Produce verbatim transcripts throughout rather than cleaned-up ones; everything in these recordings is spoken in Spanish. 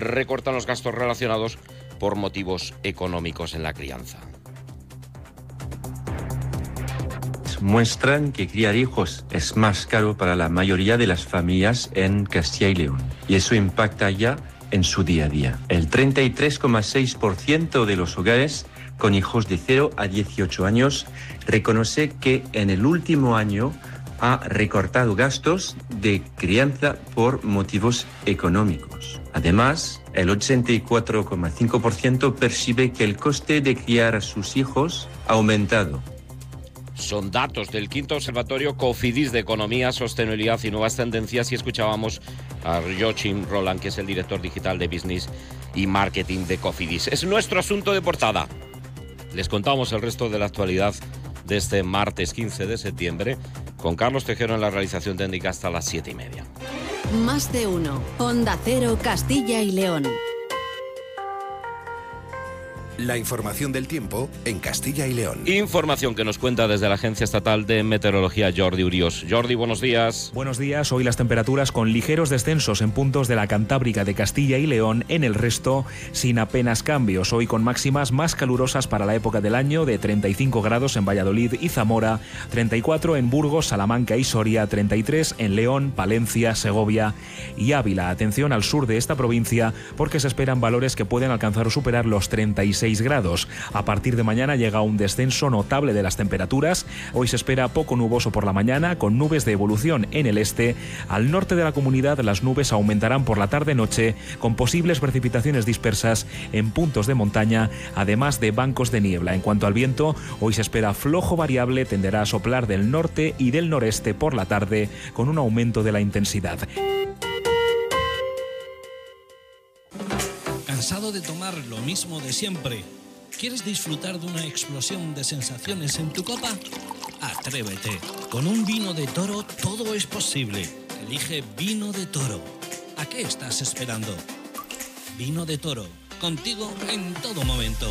recortan los gastos relacionados por motivos económicos en la crianza. Muestran que criar hijos es más caro para la mayoría de las familias en Castilla y León, y eso impacta ya en su día a día. El treinta y tres coma seis por ciento de los hogares con hijos de cero a dieciocho años reconoce que en el último año ha recortado gastos de crianza por motivos económicos. Además, el ochenta y cuatro coma cinco por ciento percibe que el coste de criar a sus hijos ha aumentado. Son datos del quinto observatorio Cofidis de Economía, Sostenibilidad y Nuevas Tendencias, y escuchábamos a Joachim Roland, que es el director digital de Business y Marketing de Cofidis. Es nuestro asunto de portada. Les contamos el resto de la actualidad de este martes quince de septiembre, con Carlos Tejero en la realización técnica hasta las siete y media. Más de uno. Onda Cero, Castilla y León. La información del tiempo en Castilla y León. Información que nos cuenta desde la Agencia Estatal de Meteorología, Jordi Uriós. Jordi, buenos días. Buenos días. Hoy las temperaturas con ligeros descensos en puntos de la Cantábrica de Castilla y León, en el resto sin apenas cambios. Hoy con máximas más calurosas para la época del año, de treinta y cinco grados en Valladolid y Zamora, treinta y cuatro en Burgos, Salamanca y Soria, treinta y tres en León, Palencia, Segovia y Ávila. Atención al sur de esta provincia, porque se esperan valores que pueden alcanzar o superar los treinta y seis grados. A partir de mañana llega un descenso notable de las temperaturas. Hoy se espera poco nuboso por la mañana, con nubes de evolución en el este. Al norte de la comunidad las nubes aumentarán por la tarde-noche, con posibles precipitaciones dispersas en puntos de montaña, además de bancos de niebla. En cuanto al viento, hoy se espera flojo variable, tenderá a soplar del norte y del noreste por la tarde, con un aumento de la intensidad. ¿Cansado de tomar lo mismo de siempre? ¿Quieres disfrutar de una explosión de sensaciones en tu copa? Atrévete. Con un vino de Toro todo es posible. Elige Vino de Toro. ¿A qué estás esperando? Vino de Toro. Contigo en todo momento.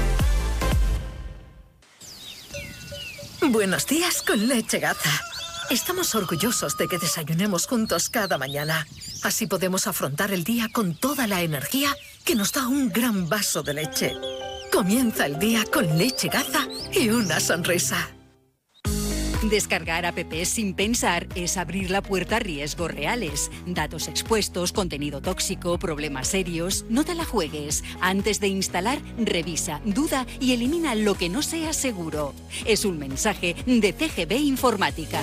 Buenos días con Leche Gaza. Estamos orgullosos de que desayunemos juntos cada mañana. Así podemos afrontar el día con toda la energía que nos da un gran vaso de leche. Comienza el día con Leche Gaza y una sonrisa. Descargar apps sin pensar es abrir la puerta a riesgos reales. Datos expuestos, contenido tóxico, problemas serios. No te la juegues. Antes de instalar, revisa, duda y elimina lo que no sea seguro. Es un mensaje de C G B Informática.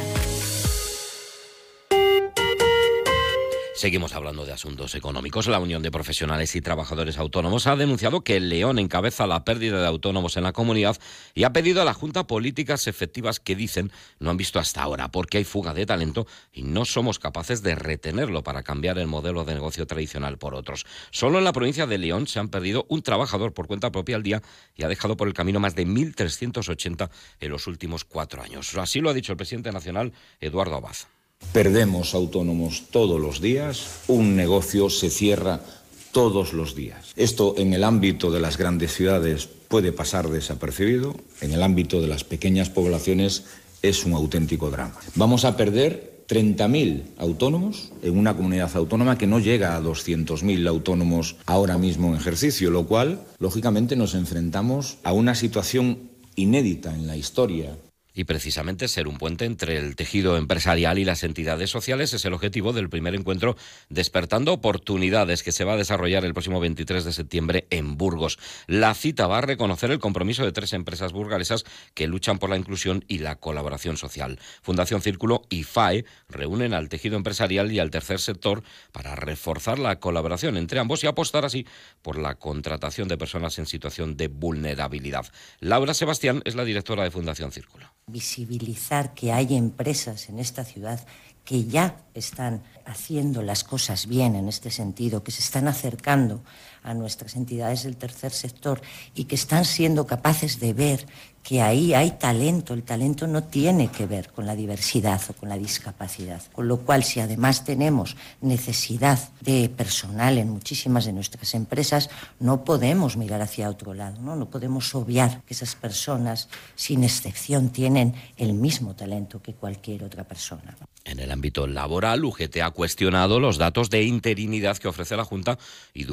Seguimos hablando de asuntos económicos. La Unión de Profesionales y Trabajadores Autónomos ha denunciado que León encabeza la pérdida de autónomos en la comunidad y ha pedido a la Junta políticas efectivas que, dicen, no han visto hasta ahora, porque hay fuga de talento y no somos capaces de retenerlo para cambiar el modelo de negocio tradicional por otros. Solo en la provincia de León se han perdido un trabajador por cuenta propia al día y ha dejado por el camino más de mil trescientos ochenta en los últimos cuatro años. Así lo ha dicho el presidente nacional, Eduardo Abad. Perdemos autónomos todos los días, un negocio se cierra todos los días. Esto en el ámbito de las grandes ciudades puede pasar desapercibido, en el ámbito de las pequeñas poblaciones es un auténtico drama. Vamos a perder treinta mil autónomos en una comunidad autónoma que no llega a doscientos mil autónomos ahora mismo en ejercicio, lo cual, lógicamente, nos enfrentamos a una situación inédita en la historia. Y precisamente ser un puente entre el tejido empresarial y las entidades sociales es el objetivo del primer encuentro Despertando Oportunidades, que se va a desarrollar el próximo veintitrés de septiembre en Burgos. La cita va a reconocer el compromiso de tres empresas burgalesas que luchan por la inclusión y la colaboración social. Fundación Círculo y F A E reúnen al tejido empresarial y al tercer sector para reforzar la colaboración entre ambos y apostar así por la contratación de personas en situación de vulnerabilidad. Laura Sebastián es la directora de Fundación Círculo. Visibilizar que hay empresas en esta ciudad que ya están haciendo las cosas bien en este sentido, que se están acercando a nuestras entidades del tercer sector y que están siendo capaces de ver que ahí hay talento. El talento no tiene que ver con la diversidad o con la discapacidad. Con lo cual, si además tenemos necesidad de personal en muchísimas de nuestras empresas, no podemos mirar hacia otro lado, ¿no? No podemos obviar que esas personas, sin excepción, tienen el mismo talento que cualquier otra persona. En el ámbito laboral, U G T ha cuestionado los datos de interinidad que ofrece la Junta y